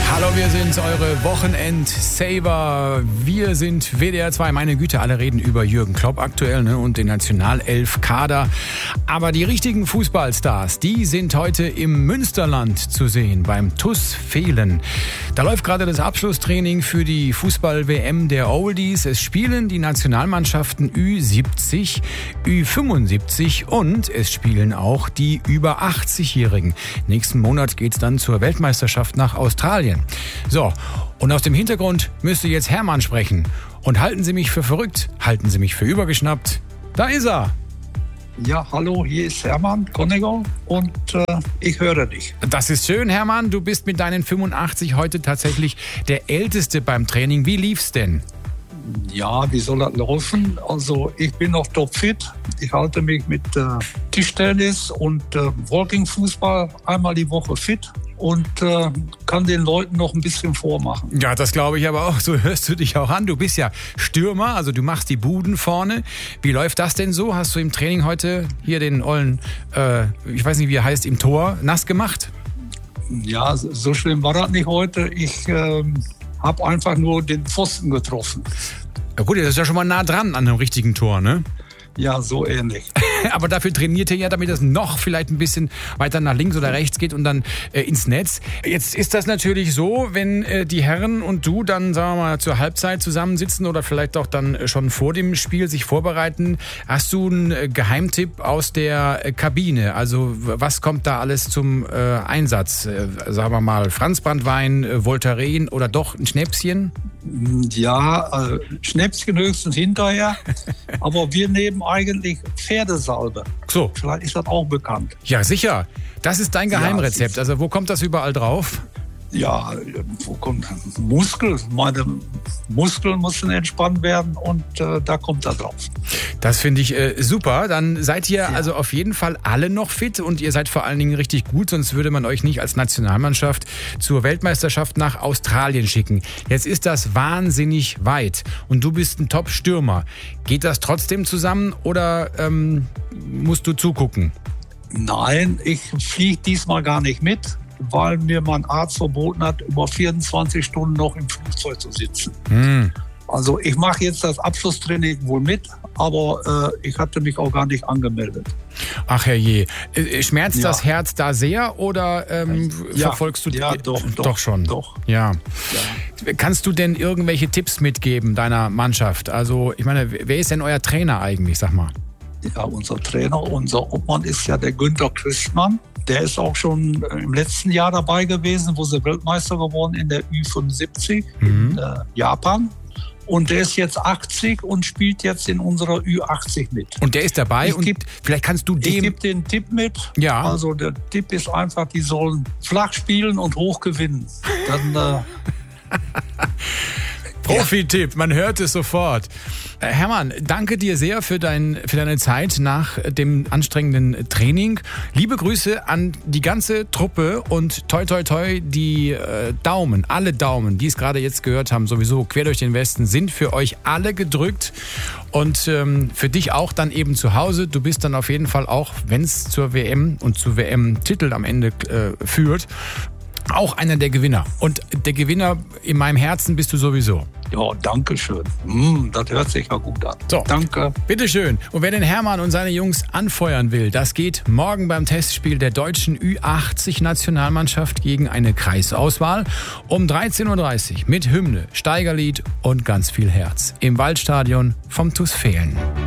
Hallo, wir sind eure Wochenend-Saver. Wir sind WDR 2. Meine Güte, alle reden über Jürgen Klopp aktuell, ne, und den Nationalelf-Kader. Aber die richtigen Fußballstars, die sind heute im Münsterland zu sehen, beim TuS Vehlen. Da läuft gerade das Abschlusstraining für die Fußball-WM der Oldies. Es spielen die Nationalmannschaften Ü70, Ü75 und es spielen auch die über 80-Jährigen. Nächsten Monat geht's dann zur Weltmeisterschaft nach Australien. So, und aus dem Hintergrund müsste jetzt Hermann sprechen. Und halten Sie mich für verrückt, halten Sie mich für übergeschnappt. Da ist er. Ja, hallo, hier ist Hermann Konneger und ich höre dich. Das ist schön, Hermann. Du bist mit deinen 85 heute tatsächlich der Älteste beim Training. Wie lief's denn? Ja, wie soll das laufen? Also ich bin noch topfit. Ich halte mich mit Tischtennis und Walking-Fußball einmal die Woche fit und kann den Leuten noch ein bisschen vormachen. Ja, das glaube ich aber auch. So hörst du dich auch an. Du bist ja Stürmer, also du machst die Buden vorne. Wie läuft das denn so? Hast du im Training heute hier den ollen, ich weiß nicht, wie er heißt, im Tor nass gemacht? Ja, so schlimm war das nicht heute. Ich habe einfach nur den Pfosten getroffen. Ja gut, das ist ja schon mal nah dran an einem richtigen Tor, ne? Ja, so ähnlich. Aber dafür trainiert ihr ja, damit das noch vielleicht ein bisschen weiter nach links oder rechts geht und dann ins Netz. Jetzt ist das natürlich so, wenn die Herren und du dann, sagen wir mal, zur Halbzeit zusammensitzen oder vielleicht auch dann schon vor dem Spiel sich vorbereiten. Hast du einen Geheimtipp aus der Kabine? Also was kommt da alles zum Einsatz? Sagen wir mal Franzbranntwein, Voltaren oder doch ein Schnäpschen? Ja, Schnäpschen höchstens hinterher. Aber wir nehmen eigentlich Pferdesalbe. So. Vielleicht ist das auch bekannt. Ja, sicher. Das ist dein Geheimrezept. Also wo kommt das überall drauf? Ja, wo kommt Muskel? Meine Muskeln müssen entspannt werden und da kommt das drauf. Das finde ich super. Dann seid ihr also auf jeden Fall alle noch fit und ihr seid vor allen Dingen richtig gut, sonst würde man euch nicht als Nationalmannschaft zur Weltmeisterschaft nach Australien schicken. Jetzt ist das wahnsinnig weit und du bist ein Top-Stürmer. Geht das trotzdem zusammen oder musst du zugucken? Nein, ich fliege diesmal gar nicht mit, weil mir mein Arzt verboten hat, über 24 Stunden noch im Flugzeug zu sitzen. Also ich mache jetzt das Abschlusstraining wohl mit, aber ich hatte mich auch gar nicht angemeldet. Ach herrje. Schmerzt das Herz da sehr oder verfolgst du... Ja, doch schon. Doch. Ja. Kannst du denn irgendwelche Tipps mitgeben deiner Mannschaft? Also ich meine, wer ist denn euer Trainer eigentlich, sag mal? Ja, unser Trainer, unser Obmann ist ja der Günther Christmann. Der ist auch schon im letzten Jahr dabei gewesen, wo sie Weltmeister geworden in der Ü75 in Japan. Und der ist jetzt 80 und spielt jetzt in unserer Ü80 mit. Und der ist dabei vielleicht kannst du dem... Ich gebe den Tipp mit. Ja. Also der Tipp ist einfach, die sollen flach spielen und hoch gewinnen. Dann... Profi-Tipp, man hört es sofort. Hermann, danke dir sehr für deine Zeit nach dem anstrengenden Training. Liebe Grüße an die ganze Truppe und toi toi toi, die Daumen, alle Daumen, die es gerade jetzt gehört haben, sowieso quer durch den Westen, sind für euch alle gedrückt und für dich auch dann eben zu Hause. Du bist dann auf jeden Fall auch, wenn es zur WM und zu WM-Titel am Ende führt, auch einer der Gewinner. Und der Gewinner in meinem Herzen bist du sowieso. Ja, danke schön. Das hört sich ja gut an. So, danke. Bitteschön. Und wer den Hermann und seine Jungs anfeuern will, das geht morgen beim Testspiel der deutschen Ü80-Nationalmannschaft gegen eine Kreisauswahl um 13.30 Uhr mit Hymne, Steigerlied und ganz viel Herz im Waldstadion vom TuS Vehlen.